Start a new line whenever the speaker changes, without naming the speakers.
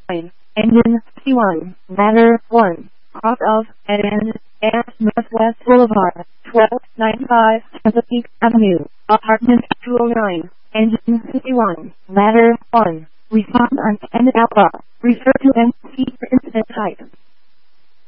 209, engine C1, ladder 1, cross of, at end, at Northwest Boulevard, 1295 Chesapeake Avenue, apartment 209, engine C1, ladder 1, respond on end alpha, refer to MC for incident type.